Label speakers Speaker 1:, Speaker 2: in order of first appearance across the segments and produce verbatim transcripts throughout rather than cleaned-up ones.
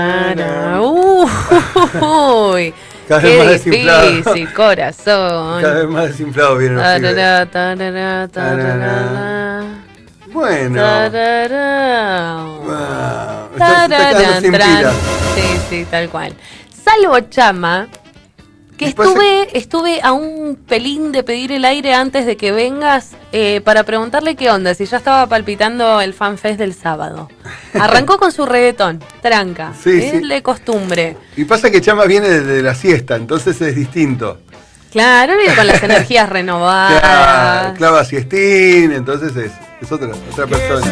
Speaker 1: Uy,
Speaker 2: cada
Speaker 1: qué
Speaker 2: vez más desinflado.
Speaker 1: difícil, corazón.
Speaker 2: Cada vez más desinflado vienen los pibes.
Speaker 1: Tarara, tarara, tarara.
Speaker 2: Bueno.
Speaker 1: Tarara.
Speaker 2: Wow. Está, se está quedando sin
Speaker 1: Tararán,
Speaker 2: pilas.
Speaker 1: Sí, sí, tal cual. Salvo Chama, que
Speaker 2: Después
Speaker 1: estuve, estuve a un pelín de pedir el aire antes de que vengas eh, para preguntarle qué onda, si ya estaba palpitando el FanFest del sábado. Arrancó con su reggaetón, tranca,
Speaker 2: Sí,
Speaker 1: es
Speaker 2: sí.
Speaker 1: de costumbre.
Speaker 2: Y pasa que Chama viene desde la siesta, entonces es distinto.
Speaker 1: Claro, y con las energías renovadas.
Speaker 2: Clava, clava siestín, entonces es, es otra, otra persona.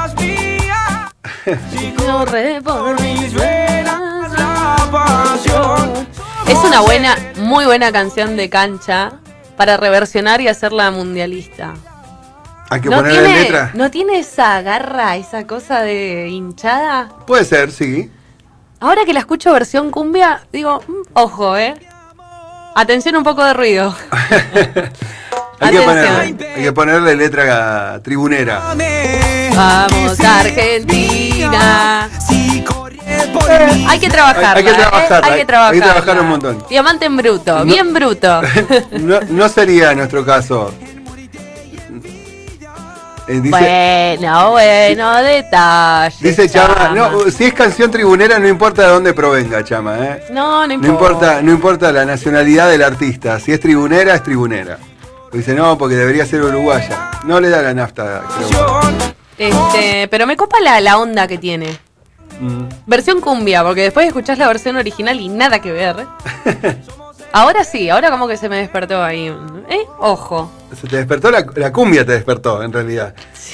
Speaker 1: Corre por mis venas la pasión. Es una buena, muy buena canción de cancha para reversionar y hacerla mundialista.
Speaker 2: Hay que
Speaker 1: ¿No
Speaker 2: ponerle
Speaker 1: tiene,
Speaker 2: letra.
Speaker 1: ¿No tiene esa garra, esa cosa de hinchada?
Speaker 2: Puede ser, sí.
Speaker 1: Ahora que la escucho versión cumbia, digo, mm, ojo, ¿eh? Atención, un poco de ruido.
Speaker 2: hay, que
Speaker 1: Atención.
Speaker 2: ponerle, hay que ponerle letra tribunera.
Speaker 1: Vamos, Argentina. Eh, hay que trabajarla,
Speaker 2: Hay- hay que trabajarla,
Speaker 1: ¿eh? Hay
Speaker 2: hay-
Speaker 1: que trabajarla.
Speaker 2: hay que trabajar un montón.
Speaker 1: Diamante en bruto,
Speaker 2: No-
Speaker 1: bien bruto.
Speaker 2: no, no sería nuestro caso. Eh, dice,
Speaker 1: Bueno, bueno, detalles.
Speaker 2: dice Chama, no, si es canción tribunera no importa de dónde provenga, Chama, ¿eh?
Speaker 1: no, no
Speaker 2: No
Speaker 1: importa.
Speaker 2: importa, no importa la nacionalidad del artista. Si es tribunera, es tribunera. Dice, no, porque debería ser uruguaya. No le da la nafta, creo.
Speaker 1: Este, pero me copa la, la onda que tiene.
Speaker 2: Mm.
Speaker 1: Versión cumbia, porque después escuchás la versión original y nada que ver. Ahora sí, ahora como que se me despertó ahí. ¿Eh? Ojo.
Speaker 2: Se te despertó la, la cumbia, te despertó, en realidad.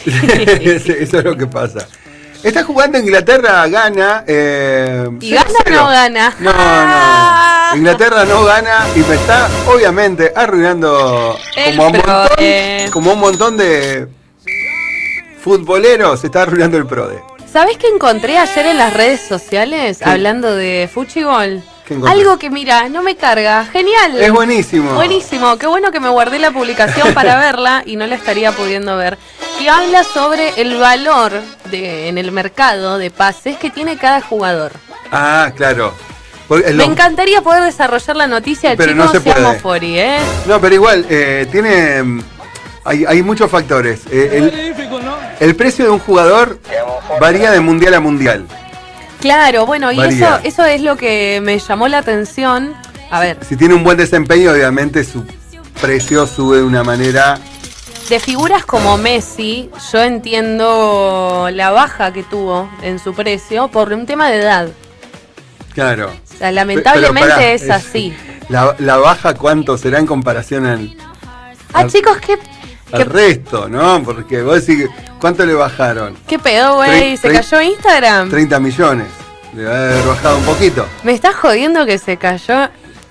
Speaker 2: Eso es lo que pasa. Está jugando Inglaterra, gana. Eh,
Speaker 1: ¿Y
Speaker 2: cero
Speaker 1: gana o
Speaker 2: cero.
Speaker 1: no gana?
Speaker 2: No, no. Inglaterra no gana y me está, obviamente, arruinando
Speaker 1: El
Speaker 2: como a un montón,
Speaker 1: PRODE.
Speaker 2: como a un montón de futboleros. Se está arruinando el PRODE.
Speaker 1: ¿Sabés qué encontré ayer en las redes sociales
Speaker 2: ¿Qué?
Speaker 1: hablando de Fuchibol?
Speaker 2: ¿Qué encontré?
Speaker 1: Algo que mira, no me carga. Genial.
Speaker 2: Es buenísimo.
Speaker 1: Buenísimo. Qué bueno que me guardé la publicación para verla y no la estaría pudiendo ver. Que habla sobre el valor de, en el mercado de pases que tiene cada jugador.
Speaker 2: Ah, claro. Porque
Speaker 1: Me
Speaker 2: lo-
Speaker 1: encantaría poder desarrollar la noticia,
Speaker 2: Pero
Speaker 1: chicos,
Speaker 2: no se puede.
Speaker 1: seamos fori, ¿eh?
Speaker 2: No, pero igual, eh, tiene. mm, Hay, hay muchos factores. Eh, el, el precio de un jugador varía de mundial a mundial.
Speaker 1: Claro, bueno, y
Speaker 2: Varía.
Speaker 1: eso, eso es lo que me llamó la atención. A ver,
Speaker 2: Si tiene un buen desempeño, obviamente su precio sube de una manera.
Speaker 1: de figuras como Messi, yo entiendo la baja que tuvo en su precio por un tema de edad.
Speaker 2: Claro.
Speaker 1: O sea, lamentablemente
Speaker 2: Pero pará,
Speaker 1: es así.
Speaker 2: La, la baja, ¿cuánto será en comparación al,
Speaker 1: Ah,
Speaker 2: al-
Speaker 1: chicos, ¿qué,
Speaker 2: al
Speaker 1: qué,
Speaker 2: resto, no? Porque vos decís, ¿cuánto le bajaron?
Speaker 1: qué pedo, güey?
Speaker 2: Tre-
Speaker 1: ¿Se
Speaker 2: tre-
Speaker 1: cayó Instagram?
Speaker 2: treinta millones. Le va a haber bajado un poquito.
Speaker 1: ¿Me estás jodiendo que se cayó?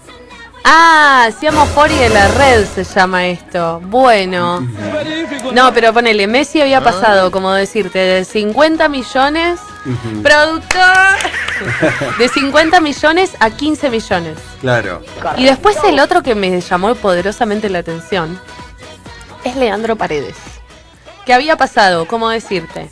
Speaker 1: Ah, Siamo Fori de la red se llama esto. Bueno. No, pero ponele, Messi había pasado, como decirte, de cincuenta millones.
Speaker 2: Ujú.
Speaker 1: Productor. De cincuenta millones a quince millones.
Speaker 2: Claro.
Speaker 1: Y después el otro que me llamó poderosamente la atención es Leandro Paredes. Que había pasado, como decirte,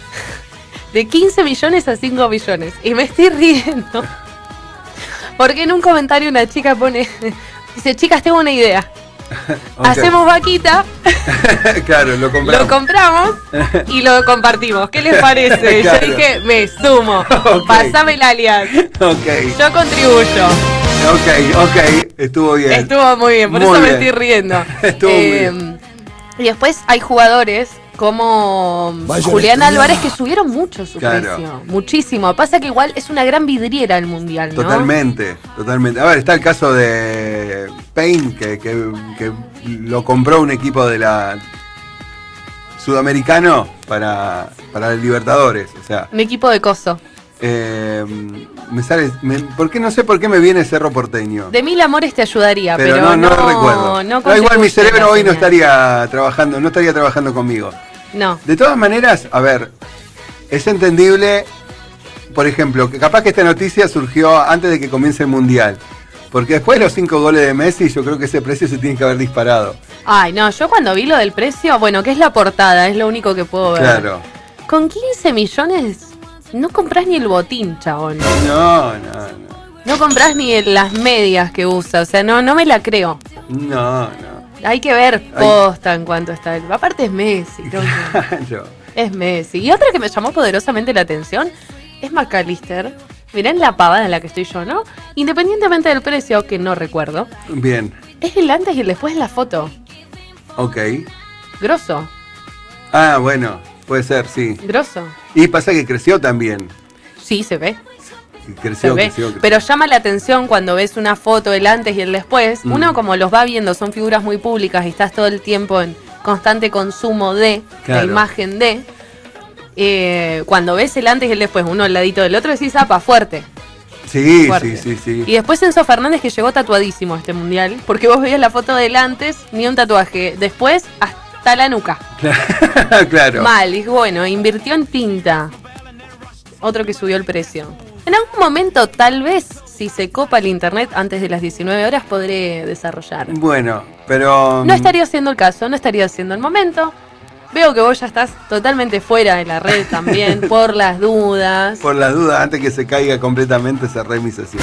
Speaker 1: de quince millones a cinco millones. Y me estoy riendo. Porque en un comentario una chica pone, dice, chicas, tengo una idea.
Speaker 2: Ok.
Speaker 1: Hacemos vaquita,
Speaker 2: Claro, lo compramos.
Speaker 1: lo compramos y lo compartimos. ¿Qué les parece?
Speaker 2: Claro.
Speaker 1: Yo dije, me sumo.
Speaker 2: Ok.
Speaker 1: Pasame el alias.
Speaker 2: Ok,
Speaker 1: Yo contribuyo.
Speaker 2: ok, ok. Estuvo bien.
Speaker 1: Estuvo muy bien, por
Speaker 2: Muy
Speaker 1: eso me
Speaker 2: bien.
Speaker 1: estoy riendo.
Speaker 2: Estuvo muy
Speaker 1: Eh, Y después hay jugadores como
Speaker 3: Vaya
Speaker 1: Julián
Speaker 3: estrella.
Speaker 1: Álvarez que subieron mucho su
Speaker 2: Claro.
Speaker 1: precio. Muchísimo. Pasa que igual es una gran vidriera el mundial, ¿no?
Speaker 2: Totalmente, totalmente. A ver, está el caso de Payne, que, que, que lo compró un equipo de la sudamericano para, para el Libertadores. O sea,
Speaker 1: Un equipo de coso.
Speaker 2: eh, me sale. Me, ¿Por qué no sé por qué me viene Cerro Porteño?
Speaker 1: De mil amores te ayudaría,
Speaker 2: pero,
Speaker 1: pero,
Speaker 2: no, no, lo recuerdo.
Speaker 1: no
Speaker 2: No, igual mi
Speaker 1: contribuye
Speaker 2: cerebro
Speaker 1: la
Speaker 2: hoy no
Speaker 1: señal.
Speaker 2: estaría trabajando, no estaría trabajando conmigo.
Speaker 1: No.
Speaker 2: De todas maneras, a ver, es entendible, por ejemplo, que capaz que esta noticia surgió antes de que comience el Mundial. Porque después de los cinco goles de Messi, yo creo que ese precio se tiene que haber disparado.
Speaker 1: Ay, no, yo cuando vi lo del precio, bueno, que es la portada, es lo único que puedo ver.
Speaker 2: Claro.
Speaker 1: Con quince millones No compras ni el botín, chabón.
Speaker 2: No, no, no.
Speaker 1: No compras ni el- las medias que usa. O sea, no, no me la creo.
Speaker 2: No, no.
Speaker 1: Hay que ver posta en cuanto está él. Aparte es Messi, loco.
Speaker 2: Claro.
Speaker 1: Es Messi. Y otra que me llamó poderosamente la atención es McAllister. Mirá en la pavada en la que estoy yo, ¿no? Independientemente del precio, que no recuerdo.
Speaker 2: Bien.
Speaker 1: Es el antes y el después de la foto.
Speaker 2: Ok.
Speaker 1: Grosso,
Speaker 2: Ah, bueno, puede ser, sí.
Speaker 1: grosso.
Speaker 2: Y pasa que creció también.
Speaker 1: Sí, se ve.
Speaker 2: Creció,
Speaker 1: Se ve.
Speaker 2: creció, creció.
Speaker 1: Pero llama la atención cuando ves una foto del antes y el después.
Speaker 2: Mm.
Speaker 1: Uno como los va viendo, son figuras muy públicas y estás todo el tiempo en constante consumo de
Speaker 2: Claro.
Speaker 1: la imagen de. Eh, cuando ves el antes y el después, uno al ladito del otro, decís, apa, fuerte.
Speaker 2: Sí,
Speaker 1: fuerte.
Speaker 2: sí, sí, sí.
Speaker 1: Y después Enzo Fernández, que llegó tatuadísimo a este mundial, porque vos veías la foto del antes, ni un tatuaje. Después, hasta la nuca.
Speaker 2: Claro.
Speaker 1: Mal, y bueno, invirtió en tinta. Otro que subió el precio. En algún momento, tal vez, si se copa el internet antes de las diecinueve horas, podré desarrollar.
Speaker 2: Bueno, pero...
Speaker 1: No estaría haciendo el caso, no estaría haciendo el momento. Veo que vos ya estás totalmente fuera de la red también, por las dudas.
Speaker 2: Por las dudas, antes que se caiga completamente, cerré mi sesión.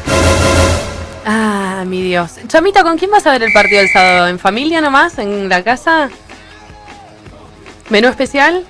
Speaker 1: Ah, mi Dios. Chamita, ¿con quién vas a ver el partido el sábado? ¿En familia nomás? ¿En la casa? ¿Menú especial?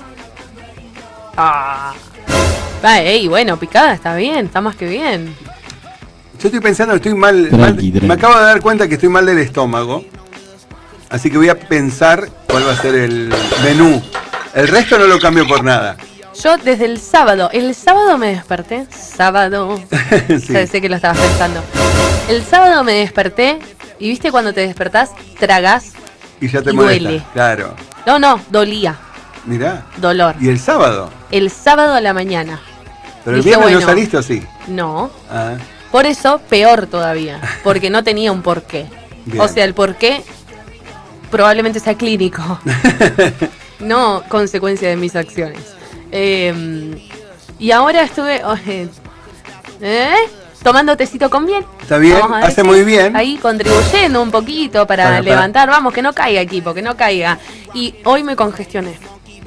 Speaker 1: Ah. Va, ey, bueno, picada, está bien, está más que bien.
Speaker 2: Yo estoy pensando que estoy mal,
Speaker 3: Tranqui,
Speaker 2: mal-
Speaker 3: tranqui.
Speaker 2: Me acabo de dar cuenta que estoy mal del estómago. Así que voy a pensar cuál va a ser el menú. El resto no lo cambio por nada.
Speaker 1: Yo desde el sábado, el sábado me desperté, sábado,
Speaker 2: Sí.
Speaker 1: ya sé que lo estabas pensando. El sábado me desperté y viste cuando te despertás, tragás.
Speaker 2: Y ya te
Speaker 1: Y
Speaker 2: molesta.
Speaker 1: duele.
Speaker 2: Claro.
Speaker 1: No, no, dolía,
Speaker 2: Mirá.
Speaker 1: dolor.
Speaker 2: ¿Y el sábado?
Speaker 1: El sábado a la mañana.
Speaker 2: ¿Pero el
Speaker 1: Dije,
Speaker 2: viernes no
Speaker 1: bueno.
Speaker 2: saliste o sí?
Speaker 1: No,
Speaker 2: Ah,
Speaker 1: por eso peor todavía, porque no tenía un porqué.
Speaker 2: Bien.
Speaker 1: O sea, el porqué probablemente sea clínico, no consecuencia de mis acciones. Eh, y ahora estuve oh, eh, ¿eh? tomando tecito con miel.
Speaker 2: Está bien,
Speaker 1: Vamos a ver
Speaker 2: hace
Speaker 1: si
Speaker 2: muy bien.
Speaker 1: Ahí contribuyendo un poquito para,
Speaker 2: Para, para.
Speaker 1: levantar, vamos, que no caiga equipo, que no caiga. Y hoy me congestioné.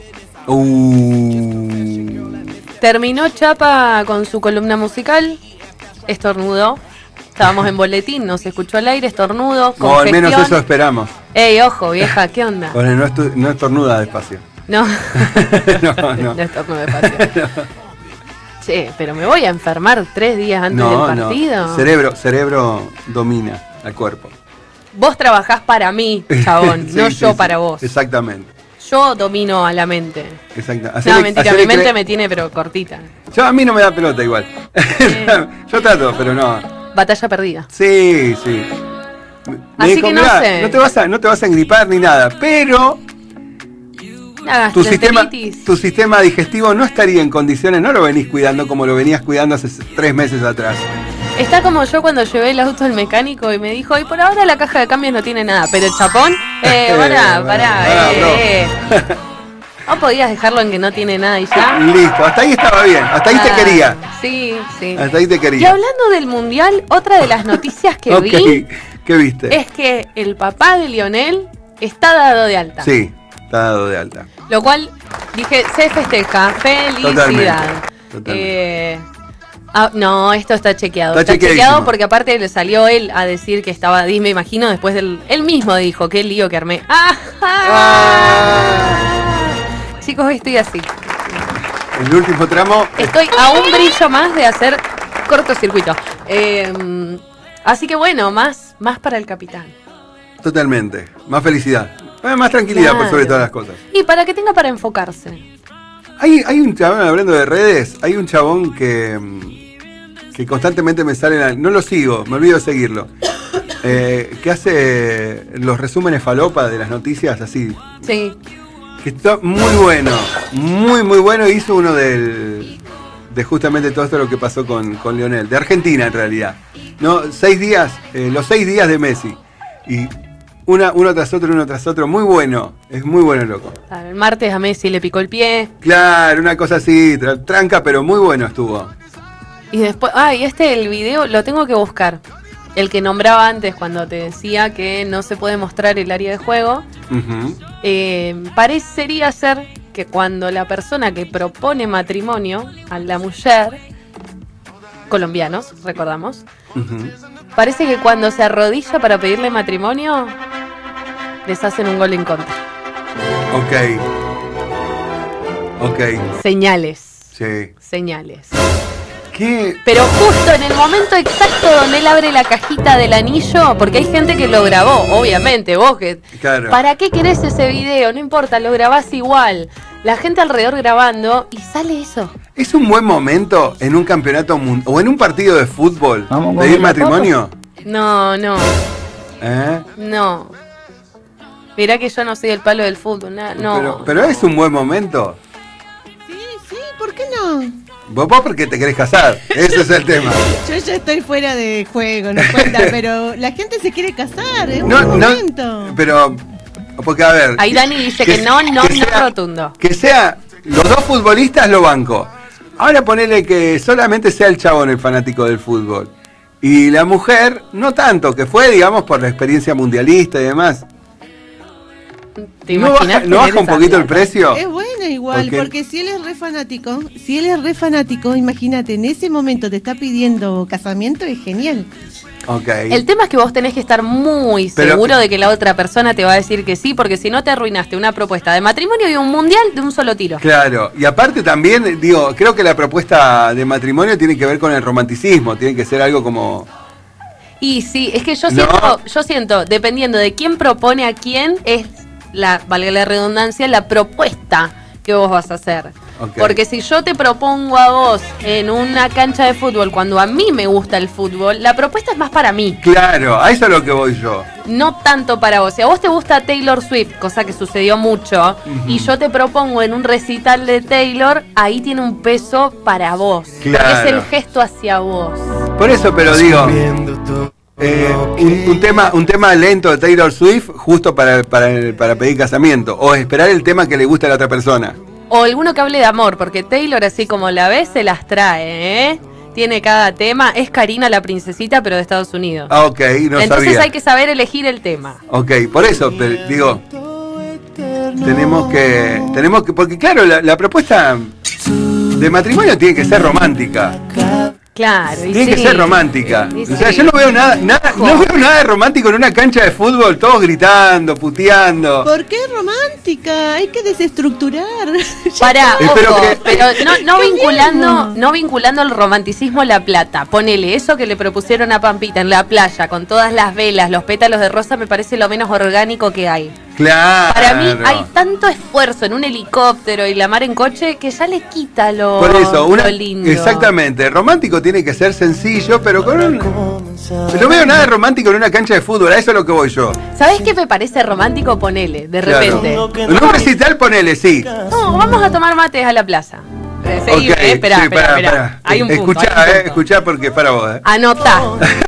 Speaker 2: Uh,
Speaker 1: Terminó Chapa con su columna musical, estornudó. Estábamos en boletín, nos escuchó al aire, estornudo,
Speaker 2: no, al
Speaker 1: congestión.
Speaker 2: menos eso esperamos.
Speaker 1: Ey, ojo, vieja, ¿qué onda?
Speaker 2: Bueno, no, estu- no estornuda despacio.
Speaker 1: No,
Speaker 2: No, no.
Speaker 1: no estornudo despacio. Che, pero me voy a enfermar tres días antes
Speaker 2: No,
Speaker 1: del partido.
Speaker 2: no. Cerebro, cerebro domina al cuerpo.
Speaker 1: Vos trabajás para mí, chabón,
Speaker 2: Sí,
Speaker 1: no
Speaker 2: sí,
Speaker 1: yo
Speaker 2: sí.
Speaker 1: para vos.
Speaker 2: Exactamente.
Speaker 1: Yo domino a la mente.
Speaker 2: Exacto.
Speaker 1: No,
Speaker 2: Hacele-
Speaker 1: mentira,
Speaker 2: hacele
Speaker 1: mi mente
Speaker 2: cre-
Speaker 1: me tiene pero cortita.
Speaker 2: Yo, a mí no me da pelota igual. Yo trato, pero no.
Speaker 1: Batalla perdida.
Speaker 2: Sí, sí. Me
Speaker 1: Así que no
Speaker 2: "Mirá,
Speaker 1: sé".
Speaker 2: no te vas a, no te vas a engripar ni nada, pero
Speaker 1: Una
Speaker 2: tu sistema,
Speaker 1: gastroenteritis.
Speaker 2: tu sistema digestivo no estaría en condiciones, no lo venís cuidando como lo venías cuidando hace tres meses atrás.
Speaker 1: Está como yo cuando llevé el auto al mecánico y me dijo, y por ahora la caja de cambios no tiene nada, pero el chapón, eh, pará, pará,
Speaker 2: Pará,
Speaker 1: eh, eh. ¿No podías dejarlo en que no tiene nada y ya?
Speaker 2: Listo, hasta ahí estaba bien, hasta ahí te
Speaker 1: Ah,
Speaker 2: quería.
Speaker 1: Sí, sí.
Speaker 2: Hasta ahí te
Speaker 1: Y
Speaker 2: quería.
Speaker 1: hablando del mundial, otra de las noticias que
Speaker 2: Ok,
Speaker 1: vi
Speaker 2: ¿qué viste?
Speaker 1: es que el papá de Lionel está dado de alta.
Speaker 2: Sí, está dado de alta.
Speaker 1: Lo cual, dije, se festeja, felicidad.
Speaker 2: Totalmente, totalmente.
Speaker 1: Eh, ah, no, esto está chequeado.
Speaker 2: Está
Speaker 1: Está,
Speaker 2: chequeadísimo.
Speaker 1: chequeado porque aparte le salió él a decir que estaba, di, me imagino, después del... Él mismo dijo, qué lío que armé. ¡Ah!
Speaker 2: Ah.
Speaker 1: Chicos, estoy así.
Speaker 2: El último tramo.
Speaker 1: Estoy a un brillo más de hacer cortocircuito. Eh, así que bueno, más, más para el capitán.
Speaker 2: Totalmente. Más felicidad. Eh, Más tranquilidad por sobre
Speaker 1: Claro.
Speaker 2: todas las cosas.
Speaker 1: Y para que tenga para enfocarse.
Speaker 2: Hay, hay un chabón, hablando de redes, hay un chabón que, mm, que constantemente me sale, en la- no lo sigo, me olvido de seguirlo, eh, que hace los resúmenes falopa de las noticias así,
Speaker 1: Sí.
Speaker 2: que está muy bueno, muy muy bueno, hizo uno del, de justamente todo esto lo que pasó con, con Lionel, de Argentina en realidad, no, seis días, eh, los seis días de Messi, y una, uno tras otro, uno tras otro, muy bueno, es muy bueno loco.
Speaker 1: El martes a Messi le picó el pie.
Speaker 2: Claro, una cosa así, tra- tranca, pero muy bueno estuvo.
Speaker 1: Y después, ah, y este, el video, lo tengo que buscar. El que nombraba antes cuando te decía que no se puede mostrar el área de juego.
Speaker 2: Ujú.
Speaker 1: Eh, parecería ser que cuando la persona que propone matrimonio a la mujer, colombianos, recordamos, uh-huh. parece que cuando se arrodilla para pedirle matrimonio, les hacen un gol en contra.
Speaker 2: Ok. Ok.
Speaker 1: Señales.
Speaker 2: Sí.
Speaker 1: Señales.
Speaker 2: ¿Qué?
Speaker 1: Pero justo en el momento exacto donde él abre la cajita del anillo, porque hay gente que lo grabó, obviamente, vos que...
Speaker 2: Claro.
Speaker 1: ¿Para qué querés ese video? No importa, lo grabás igual. La gente alrededor grabando y sale eso.
Speaker 2: ¿Es un buen momento en un campeonato mun- o en un partido de fútbol pedir matrimonio?
Speaker 1: No, no.
Speaker 2: ¿Eh?
Speaker 1: No. Mirá que yo no soy el palo del fútbol, no.
Speaker 2: Pero, pero es un buen momento.
Speaker 3: Sí, sí, ¿por qué no?
Speaker 2: Vos, vos porque te querés casar, ese es el tema.
Speaker 3: Yo ya estoy fuera de juego, no cuenta, pero la gente se quiere casar, es un
Speaker 2: no,
Speaker 3: buen
Speaker 2: no,
Speaker 3: momento.
Speaker 2: Pero, porque a ver...
Speaker 1: Ahí Dani dice que, que no, no, que no sea, rotundo.
Speaker 2: Que sea, los dos futbolistas lo banco. Ahora ponele que solamente sea el chabón el fanático del fútbol. Y la mujer, no tanto, que fue, digamos, por la experiencia mundialista y demás.
Speaker 1: ¿Te
Speaker 2: ¿No baja, ¿no baja un poquito el precio?
Speaker 3: Es buena igual, porque, porque si él es re fanático, si él es re fanático, imagínate, en ese momento te está pidiendo casamiento, es genial.
Speaker 2: Okay.
Speaker 1: El tema es que vos tenés que estar muy
Speaker 2: Pero,
Speaker 1: seguro de que la otra persona te va a decir que sí, porque si no te arruinaste una propuesta de matrimonio y un mundial de un solo tiro.
Speaker 2: Claro, y aparte también, digo, creo que la propuesta de matrimonio tiene que ver con el romanticismo, tiene que ser algo como...
Speaker 1: Y sí, es que yo siento, no. yo siento, dependiendo de quién propone a quién, es la, valga la redundancia, la propuesta que vos vas a hacer. Okay. Porque si yo te propongo a vos en una cancha de fútbol cuando a mí me gusta el fútbol, la propuesta es más para mí.
Speaker 2: Claro, a eso es lo que voy yo.
Speaker 1: No tanto para vos. Si a vos te gusta Taylor Swift, cosa que sucedió mucho, uh-huh. y yo te propongo en un recital de Taylor, ahí tiene un peso para vos.
Speaker 2: Claro.
Speaker 1: Porque es el gesto hacia vos.
Speaker 2: Por eso, pero digo... Eh, un, un tema un tema lento de Taylor Swift justo para, para, para pedir casamiento, o esperar el tema que le gusta a la otra persona.
Speaker 1: O alguno que hable de amor, porque Taylor, así como la ves, se las trae, ¿eh? Tiene cada tema. Es Karina la princesita, pero de Estados Unidos.
Speaker 2: Ah, ok, no
Speaker 1: Entonces
Speaker 2: sabía.
Speaker 1: hay que saber elegir el tema.
Speaker 2: Ok, por eso, pero, digo, tenemos que, tenemos que, porque claro, la, la propuesta de matrimonio tiene que ser romántica.
Speaker 1: Claro, y
Speaker 2: tiene
Speaker 1: sí.
Speaker 2: que ser romántica.
Speaker 1: Y
Speaker 2: o sea,
Speaker 1: sí.
Speaker 2: yo no veo nada, nada, no veo nada de romántico en una cancha de fútbol, todos gritando, puteando.
Speaker 3: ¿Por qué romántica? Hay que desestructurar.
Speaker 1: Pará, ojo,
Speaker 2: Espero que...
Speaker 1: pero no, no vinculando, no vinculando el romanticismo a la plata. Ponele eso que le propusieron a Pampita en la playa, con todas las velas, los pétalos de rosa, me parece lo menos orgánico que hay.
Speaker 2: Claro.
Speaker 1: Para mí hay tanto esfuerzo en un helicóptero y la mar en coche que ya le quita lo,
Speaker 2: Por eso, una,
Speaker 1: lo lindo.
Speaker 2: Exactamente, romántico tiene que ser sencillo, pero con un... No veo nada de romántico en una cancha de fútbol, a eso es lo que voy yo.
Speaker 1: ¿Sabés qué me parece romántico? Ponele, de repente.
Speaker 2: Claro. En un recital ponele, sí.
Speaker 1: No, vamos a tomar mates a la plaza. Seguí,
Speaker 2: Okay,
Speaker 1: eh, esperá,
Speaker 2: sí,
Speaker 1: esperá,
Speaker 2: pará,
Speaker 1: esperá.
Speaker 2: pará.
Speaker 1: Hay un punto.
Speaker 2: Escuchá,
Speaker 1: hay un punto.
Speaker 2: eh, escuchá porque es para vos, eh.
Speaker 1: Anotá.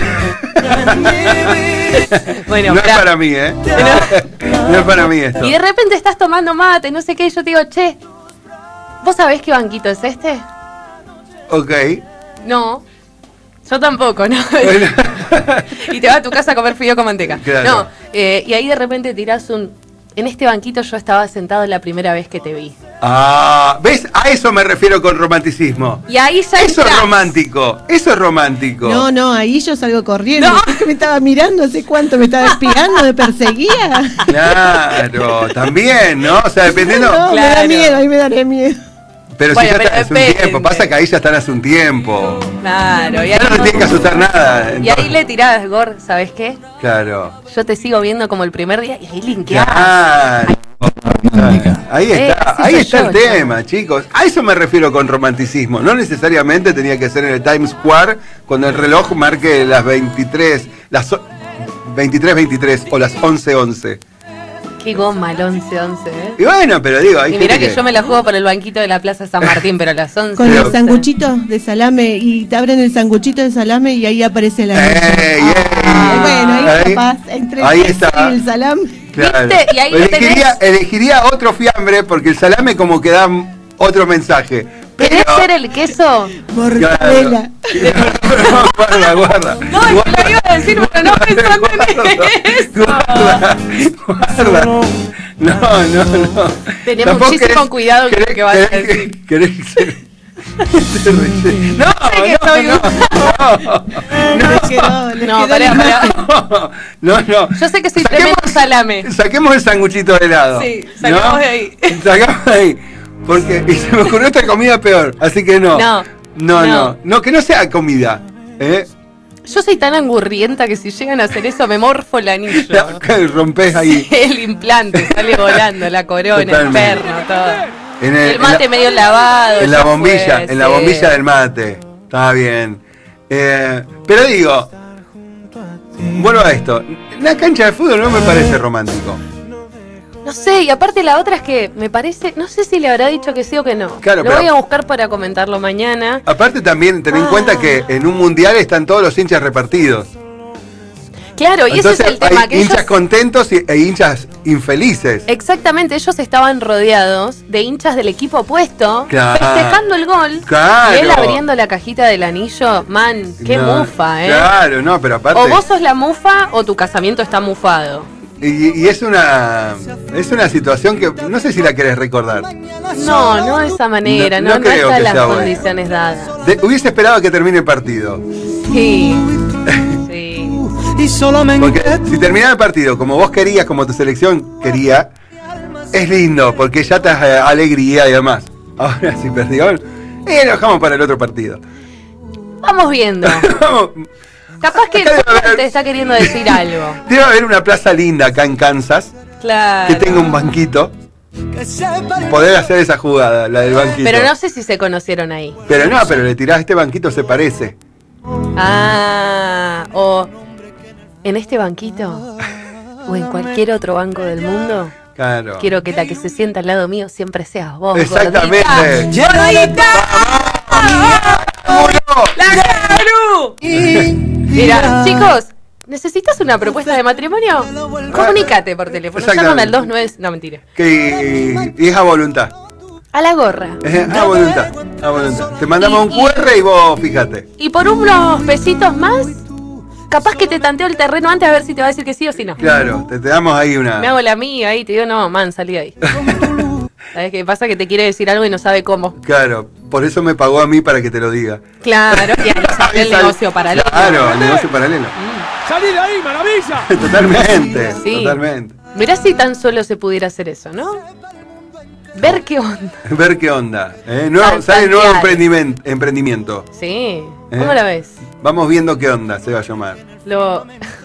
Speaker 1: Bueno,
Speaker 2: no
Speaker 1: esperá.
Speaker 2: es para mí, eh. No, no es para mí esto.
Speaker 1: Y de repente estás tomando mate, no sé qué, y yo te digo, che, ¿vos sabés qué banquito es este?
Speaker 2: Ok.
Speaker 1: No. Yo tampoco, ¿no?
Speaker 2: Bueno.
Speaker 1: Y te vas a tu casa a comer fideo con manteca.
Speaker 2: Claro.
Speaker 1: No, eh, y ahí de repente tirás un... En este banquito yo estaba sentado la primera vez que te vi.
Speaker 2: Ah, ¿ves? A eso me refiero con romanticismo.
Speaker 1: Y ahí ya
Speaker 2: Eso
Speaker 1: entrás.
Speaker 2: es romántico, eso es romántico.
Speaker 3: No, no, ahí yo salgo corriendo.
Speaker 1: No.
Speaker 3: Que me estaba mirando, no sé cuánto, me estaba espiando, me perseguía.
Speaker 2: Claro, también, ¿no? O sea, dependiendo...
Speaker 3: No, me da
Speaker 1: Claro.
Speaker 3: miedo, ahí me daría miedo.
Speaker 2: Pero
Speaker 1: Bueno,
Speaker 2: si ya
Speaker 1: pero
Speaker 2: está hace un
Speaker 1: depende.
Speaker 2: tiempo, pasa que ahí ya están hace un tiempo.
Speaker 1: Claro, y
Speaker 2: Ya
Speaker 1: ahí,
Speaker 2: no te tiene que asustar nada.
Speaker 1: y ahí le tirás, Gor, ¿sabes qué?
Speaker 2: Claro.
Speaker 1: Yo te sigo viendo como el primer día y ahí linkeás.
Speaker 2: Claro. Ahí
Speaker 1: Eh,
Speaker 2: está,
Speaker 1: así
Speaker 2: ahí
Speaker 1: soy
Speaker 2: está
Speaker 1: yo,
Speaker 2: el tema, chicos. A eso me refiero con romanticismo. No necesariamente tenía que ser en el Times Square cuando el reloj marque las veintitrés, las o- veintitrés veintitrés o las once once.
Speaker 1: Qué goma el once once, ¿eh?
Speaker 2: Y bueno, pero digo, hay
Speaker 1: Y mirá
Speaker 2: gente
Speaker 1: que yo me la juego por el banquito de la Plaza San Martín, pero a las once.
Speaker 3: Con
Speaker 2: Pero-
Speaker 3: el sanguchito de salame y te abren el sanguchito de salame y ahí aparece la
Speaker 2: ¡Ey, ey!
Speaker 3: Ah, bueno, ahí,
Speaker 2: Ahí-
Speaker 3: capaz, entre
Speaker 2: ahí
Speaker 3: el queso
Speaker 2: está.
Speaker 3: y el salame.
Speaker 2: Claro.
Speaker 1: ¿Viste? Y ahí lo
Speaker 2: elegiría,
Speaker 1: tenés.
Speaker 2: elegiría otro fiambre porque el salame como que da otro mensaje.
Speaker 1: ¿Querés
Speaker 2: Pero-
Speaker 1: ser el queso?
Speaker 3: Mortadela.
Speaker 2: Claro. Guarda, guarda.
Speaker 1: No, es que lo iba a decir, pero no pensando en eso.
Speaker 2: Guarda, guarda. No, no, no.
Speaker 1: Tenés
Speaker 2: Tampoco
Speaker 1: muchísimo
Speaker 2: querés-
Speaker 1: cuidado con lo
Speaker 2: querés-
Speaker 1: que vas a
Speaker 2: querés-
Speaker 1: decir.
Speaker 2: querés ser- No,
Speaker 1: sé que
Speaker 2: no,
Speaker 1: soy
Speaker 2: no,
Speaker 3: Les quedó, les
Speaker 1: No,
Speaker 3: quedó
Speaker 1: pará,
Speaker 3: la
Speaker 1: pará.
Speaker 2: no, no, no.
Speaker 1: Yo sé que soy
Speaker 2: Saquemos-
Speaker 1: tremendo salame.
Speaker 2: Saquemos el sanguchito de helado.
Speaker 1: Sí, sacamos de ahí.
Speaker 2: Sacamos de ahí. Porque y se me ocurrió otra comida peor, así que no.
Speaker 1: No,
Speaker 2: No, no.
Speaker 1: no.
Speaker 2: No, que no sea comida. ¿eh?
Speaker 1: Yo soy tan angurrienta que si llegan a hacer eso me morfo el anillo.
Speaker 2: La- que rompes ahí.
Speaker 1: El implante sale volando, la corona,
Speaker 2: Totalmente.
Speaker 1: el perno, todo.
Speaker 2: En
Speaker 1: El mate
Speaker 2: en la-
Speaker 1: medio lavado.
Speaker 2: En la
Speaker 1: ya
Speaker 2: bombilla,
Speaker 1: fue,
Speaker 2: en la
Speaker 1: sí.
Speaker 2: bombilla del mate. Está bien. Eh, pero digo, vuelvo a esto. La cancha de fútbol no me parece romántico.
Speaker 1: No sé, y aparte la otra es que me parece, no sé si le habrá dicho que sí o que no.
Speaker 2: Claro,
Speaker 1: Lo
Speaker 2: pero-
Speaker 1: voy a buscar para comentarlo mañana.
Speaker 2: Aparte también ten en
Speaker 1: Ah.
Speaker 2: cuenta que en un mundial están todos los hinchas repartidos.
Speaker 1: Claro, y
Speaker 2: Entonces
Speaker 1: ese es el tema,
Speaker 2: hay
Speaker 1: que
Speaker 2: hinchas
Speaker 1: ellos,
Speaker 2: contentos y- e hinchas infelices.
Speaker 1: exactamente, ellos estaban rodeados de hinchas del equipo opuesto,
Speaker 2: Claro.
Speaker 1: festejando el gol.
Speaker 2: Claro.
Speaker 1: Y él abriendo la cajita del anillo, man, qué
Speaker 2: No,
Speaker 1: mufa, ¿eh?
Speaker 2: Claro, no, pero aparte.
Speaker 1: O vos sos la mufa o tu casamiento está mufado.
Speaker 2: Y, y es una es una situación que no sé si la querés recordar.
Speaker 1: No, no de esa manera,
Speaker 2: No-
Speaker 1: no,
Speaker 2: no
Speaker 1: no,
Speaker 2: creo
Speaker 1: están
Speaker 2: que
Speaker 1: las
Speaker 2: sea bueno.
Speaker 1: condiciones dadas.
Speaker 2: De- hubiese esperado que termine el partido.
Speaker 1: Sí, sí.
Speaker 4: Y solamente
Speaker 2: Porque si terminaba el partido como vos querías, como tu selección quería, es lindo, porque ya te da alegría y demás. Ahora si perdió, eh, lo dejamos para el otro partido.
Speaker 1: Vamos viendo.
Speaker 2: Vamos.
Speaker 1: Capaz que el
Speaker 2: Acá debe
Speaker 1: fútbol
Speaker 2: haber-
Speaker 1: te está queriendo decir algo.
Speaker 2: Debe haber una plaza linda acá en Kansas
Speaker 1: Claro.
Speaker 2: que tenga un banquito.
Speaker 4: que sepa
Speaker 2: Poder hacer esa jugada, la del banquito.
Speaker 1: Pero no sé si se conocieron ahí.
Speaker 2: Pero no, pero le tirás este banquito, se parece.
Speaker 1: Ah, o en este banquito o en cualquier otro banco del mundo.
Speaker 2: Claro.
Speaker 1: Quiero que la que se sienta al lado mío siempre seas vos.
Speaker 2: Exactamente.
Speaker 1: Gordita. ¡Gordita! ¡La Caru! Mira, chicos, ¿necesitas una propuesta de matrimonio? Comunícate por teléfono. Llaman al dos nueve... No, mentira.
Speaker 2: Que, y es a voluntad.
Speaker 1: A la gorra.
Speaker 2: Es a voluntad. A voluntad. Te mandamos un
Speaker 1: Y-
Speaker 2: cu erre y vos fíjate.
Speaker 1: Y por unos pesitos más, capaz que te tanteo el terreno antes a ver si te va a decir que sí o si no.
Speaker 2: Claro, te, te damos ahí una.
Speaker 1: Me hago la mía ahí, te digo, no, man, salí de ahí. ¿Sabes qué pasa? Que te quiere decir algo y no sabe cómo.
Speaker 2: Claro, por eso me pagó a mí para que te lo diga.
Speaker 1: Claro, y ahí sale el
Speaker 2: Sal-
Speaker 1: negocio paralelo.
Speaker 2: Claro, el negocio paralelo.
Speaker 4: ¡Salí de ahí, maravilla!
Speaker 2: Totalmente,
Speaker 1: Sí.
Speaker 2: totalmente.
Speaker 1: Mirá si tan solo se pudiera hacer eso, ¿no? Ver qué onda.
Speaker 2: Ver qué onda. ¿eh? Nuevo-
Speaker 1: Tan-
Speaker 2: sale nuevo
Speaker 1: tantear.
Speaker 2: emprendimiento, emprendimiento.
Speaker 1: Sí. ¿Cómo
Speaker 2: ¿Eh?
Speaker 1: la ves?
Speaker 2: Vamos viendo qué onda se va a llamar.
Speaker 1: Lo.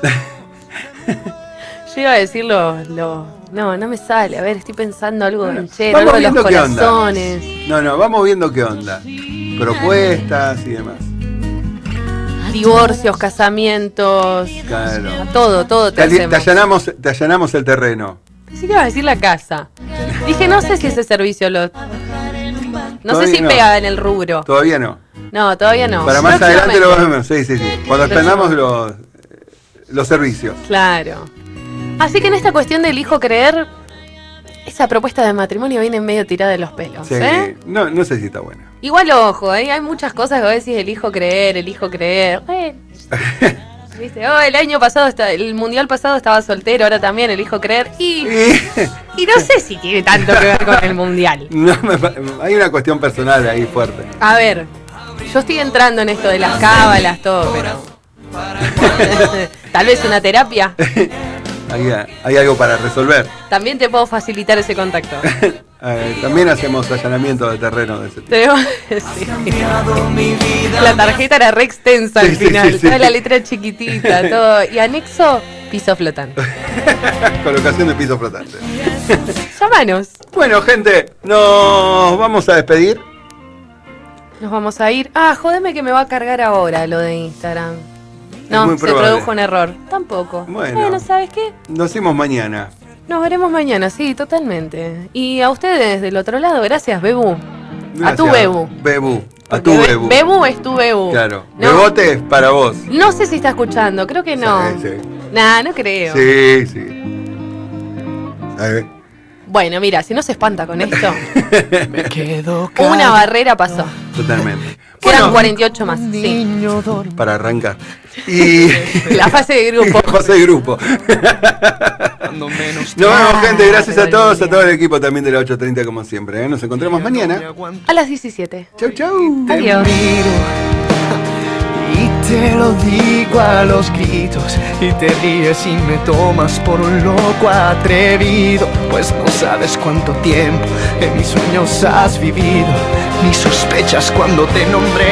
Speaker 1: Yo iba a decir lo, lo. No, no me sale. A ver, estoy pensando algo ganchero,
Speaker 2: Vamos
Speaker 1: algo de los
Speaker 2: viendo qué onda.
Speaker 1: corazones.
Speaker 2: No, no, vamos viendo qué onda. Propuestas y demás.
Speaker 1: Divorcios, casamientos.
Speaker 2: Claro.
Speaker 1: Todo, todo te
Speaker 2: Te, ali-
Speaker 1: hacemos.
Speaker 2: te allanamos, te allanamos el terreno.
Speaker 1: Sí, te iba a decir la casa. Dije, no sé si ese servicio lo. No
Speaker 2: Todavía
Speaker 1: sé si
Speaker 2: no.
Speaker 1: pega en el rubro.
Speaker 2: Todavía no.
Speaker 1: No, todavía no.
Speaker 2: Para más adelante lo
Speaker 1: Próximamente.
Speaker 2: vemos. Sí, sí, sí. Cuando expandamos los, los servicios.
Speaker 1: Claro. Así que en esta cuestión del hijo creer, esa propuesta de matrimonio viene medio tirada de los pelos,
Speaker 2: Sí.
Speaker 1: ¿eh?
Speaker 2: No, no sé si está buena.
Speaker 1: Igual ojo, ¿eh? Hay muchas cosas que vos decís el hijo creer, el hijo creer. Bueno, ¿viste? Oh, el año pasado, está, el mundial pasado estaba soltero, ahora también el hijo creer. Y,
Speaker 2: Y-
Speaker 1: y no sé si tiene tanto que ver con el mundial.
Speaker 2: no, me pa- hay una cuestión personal ahí fuerte.
Speaker 1: A ver, yo estoy entrando en esto de las cábalas, todo, pero... Tal vez una terapia.
Speaker 2: Hay, hay algo para resolver.
Speaker 1: También te puedo facilitar ese contacto.
Speaker 2: Eh, también hacemos allanamiento de terreno de ese tipo.
Speaker 1: Tenemos- sí. La tarjeta era re extensa al
Speaker 2: Sí, sí,
Speaker 1: final,
Speaker 2: sí, sí.
Speaker 1: toda la letra chiquitita, todo. Y anexo, piso flotante.
Speaker 2: Colocación de piso flotante.
Speaker 1: Llámanos.
Speaker 2: Bueno, gente, nos vamos a despedir.
Speaker 1: Nos vamos a ir. Ah, jodeme que me va a cargar ahora lo de Instagram. No,
Speaker 2: muy
Speaker 1: se
Speaker 2: probable.
Speaker 1: produjo un error. Tampoco.
Speaker 2: Bueno.
Speaker 1: ¿sabes qué?
Speaker 2: Nos vemos mañana.
Speaker 1: Nos veremos mañana, sí, totalmente. Y a ustedes del otro lado, gracias, Bebu. A tu
Speaker 2: Gracias.
Speaker 1: Bebu.
Speaker 2: Bebu. A
Speaker 1: Porque
Speaker 2: tu
Speaker 1: Be-
Speaker 2: Bebu.
Speaker 1: Bebu es tu Bebu.
Speaker 2: Claro.
Speaker 1: No,
Speaker 2: Bebote es para vos.
Speaker 1: no sé si está escuchando, creo que no.
Speaker 2: Sí, sí.
Speaker 1: Nah, no creo.
Speaker 2: Sí, sí. A ver.
Speaker 1: Bueno, mira, si no se espanta con esto,
Speaker 4: Me quedo
Speaker 1: una barrera pasó.
Speaker 2: Totalmente.
Speaker 1: Quedan
Speaker 2: Bueno,
Speaker 1: cuarenta y ocho más, sí.
Speaker 5: Niño dormido.
Speaker 2: para arrancar. Y
Speaker 1: La fase de grupo.
Speaker 2: fase de grupo.
Speaker 5: Cuando menos
Speaker 2: Nos vemos, gente. Gracias a
Speaker 1: pero
Speaker 2: todos, a
Speaker 1: bien.
Speaker 2: todo el equipo también de la ocho treinta, como siempre. ¿eh? Nos encontramos mañana.
Speaker 1: A las diecisiete.
Speaker 2: Chau, chau.
Speaker 5: Te
Speaker 1: Adiós.
Speaker 5: miro y te lo digo a los gritos, y te ríes y me tomas por un loco atrevido, pues no sabes cuánto tiempo en mis sueños has vivido, ni sospechas cuando te nombré